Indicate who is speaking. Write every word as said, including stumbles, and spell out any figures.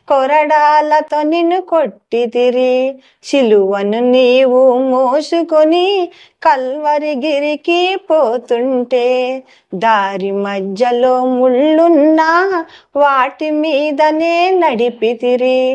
Speaker 1: కొరడాలతో నిన్ను కొట్టితిరి, సిలువను నీవు మోసుకొని కల్వరిగిరికి పోతుంటే, దారి మధ్యలో ముళ్ళున్నా వాటి మీదనే నడిపితిరి.